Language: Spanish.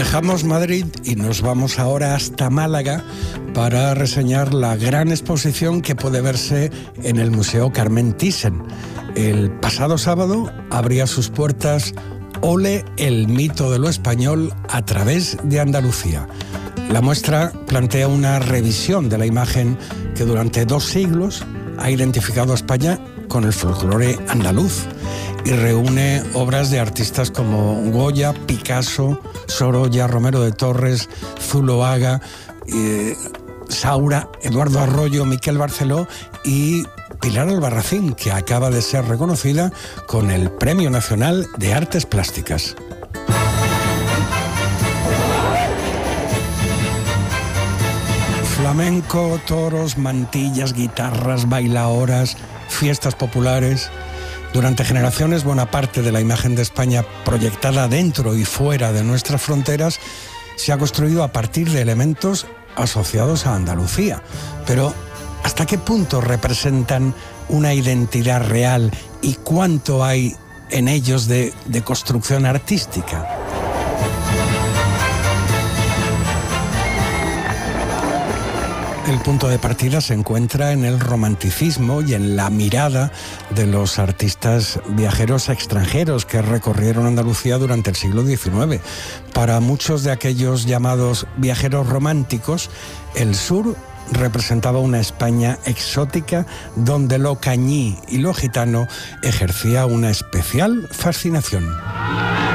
Dejamos Madrid y nos vamos ahora hasta Málaga para reseñar la gran exposición que puede verse en el Museo Carmen Thyssen. El pasado sábado abría sus puertas Ole, el mito de lo español a través de Andalucía. La muestra plantea una revisión de la imagen que durante 2 siglos ha identificado a España con el folclore andaluz y reúne obras de artistas como Goya, Picasso, Sorolla, Romero de Torres, Zuloaga, Saura, Eduardo Arroyo, Miquel Barceló y Pilar Albarracín, que acaba de ser reconocida con el Premio Nacional de Artes Plásticas. Flamenco, toros, mantillas, guitarras, bailaoras, fiestas populares. Durante generaciones, buena parte de la imagen de España proyectada dentro y fuera de nuestras fronteras se ha construido a partir de elementos asociados a Andalucía. Pero, ¿hasta qué punto representan una identidad real y cuánto hay en ellos de construcción artística? El punto de partida se encuentra en el romanticismo y en la mirada de los artistas viajeros extranjeros que recorrieron Andalucía durante el siglo XIX. Para muchos de aquellos llamados viajeros románticos, el sur representaba una España exótica donde lo cañí y lo gitano ejercía una especial fascinación.